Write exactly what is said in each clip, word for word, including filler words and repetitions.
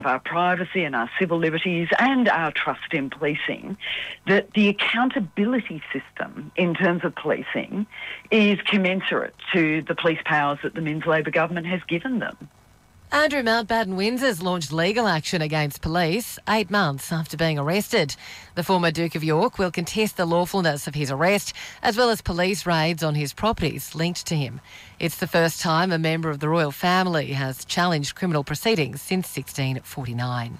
our privacy and our civil liberties and our trust in policing, that the accountability system in terms of policing is commensurate to the police powers that the Minns Labor government has given them. Andrew Mountbatten Windsor's launched legal action against police eight months after being arrested. The former Duke of York will contest the lawfulness of his arrest, as well as police raids on his properties linked to him. It's the first time a member of the royal family has challenged criminal proceedings since sixteen forty-nine.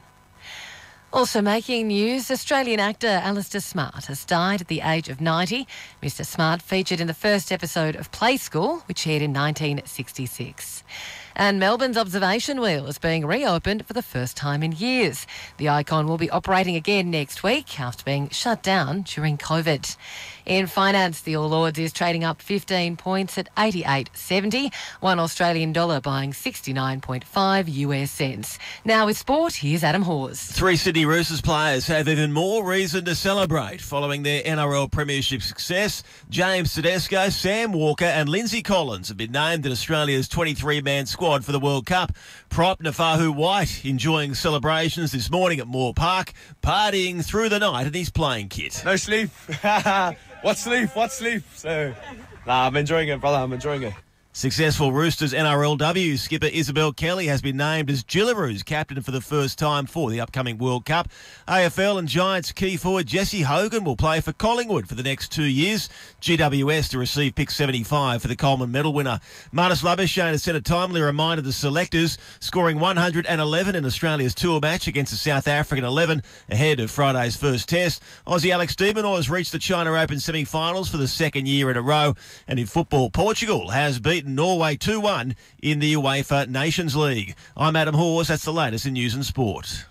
Also making news, Australian actor Alistair Smart has died at the age of ninety. Mister Smart featured in the first episode of Play School, which aired in nineteen sixty-six. And Melbourne's observation wheel is being reopened for the first time in years. The icon will be operating again next week after being shut down during COVID. In finance, the All Ords is trading up fifteen points at eighty-eight seventy. One Australian dollar buying sixty-nine point five US cents. Now with sport, here's Adam Hawes. Three Sydney Roosters players have even more reason to celebrate following their N R L premiership success. James Tedesco, Sam Walker and Lindsay Collins have been named in Australia's twenty-three man squad for the World Cup. Prop Nafahu White enjoying celebrations this morning at Moore Park, partying through the night in his playing kit. No sleep. What sleep? What sleep? So, nah, I'm enjoying it, brother. I'm enjoying it. Successful Roosters N R L W skipper Isabel Kelly has been named as Gillaroos captain for the first time for the upcoming World Cup. A F L and Giants key forward Jesse Hogan will play for Collingwood for the next two years. G W S to receive pick seventy-five for the Coleman medal winner. Marnus Labuschagne has sent a timely reminder to selectors, scoring one hundred eleven in Australia's tour match against the South African eleven ahead of Friday's first test. Aussie Alex de Minaur has reached the China Open semi-finals for the second year in a row. And in football, Portugal has beaten Norway two one in the UEFA Nations League. I'm Adam Hawes. That's the latest in news and sport.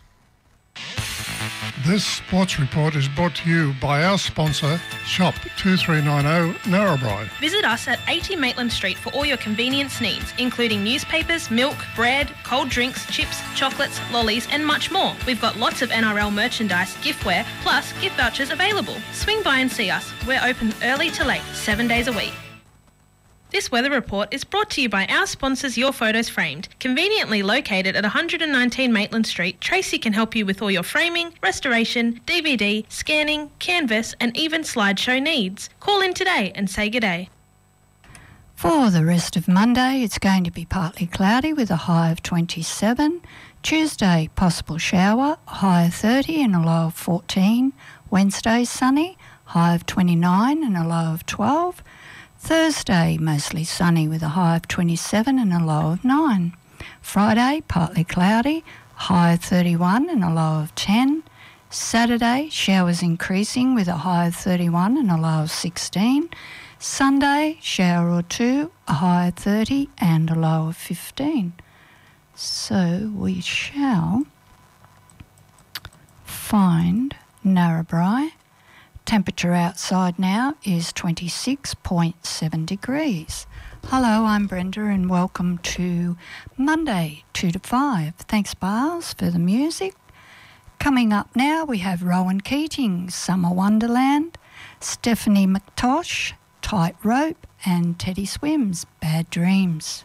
This sports report is brought to you by our sponsor, Shop two three nine zero Narrabri. Visit us at eighty Maitland Street for all your convenience needs, including newspapers, milk, bread, cold drinks, chips, chocolates, lollies and much more. We've got lots of N R L merchandise, giftware, plus gift vouchers available. Swing by and see us. We're open early to late, seven days a week. This weather report is brought to you by our sponsors Your Photos Framed. Conveniently located at one hundred nineteen Maitland Street, Tracy can help you with all your framing, restoration, D V D, scanning, canvas and even slideshow needs. Call in today and say good day. For the rest of Monday, it's going to be partly cloudy with a high of twenty-seven. Tuesday, possible shower, high of thirty and a low of fourteen. Wednesday, sunny, high of twenty-nine and a low of twelve. Thursday, mostly sunny with a high of twenty-seven and a low of nine. Friday, partly cloudy, high of thirty-one and a low of ten. Saturday, showers increasing with a high of thirty-one and a low of sixteen. Sunday, shower or two, a high of thirty and a low of fifteen. So we shall find Narrabri. Temperature outside now is twenty-six point seven degrees. Hello, I'm Brenda and welcome to Monday, two to five. Thanks, Bars, for the music. Coming up now, we have Rowan Keating, Summer Wonderland, Stephanie McTosh, Tight Rope, and Teddy Swims, Bad Dreams.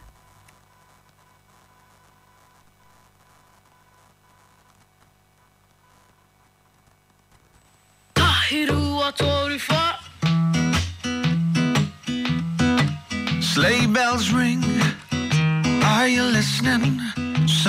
Sleigh bells ring, are you listening?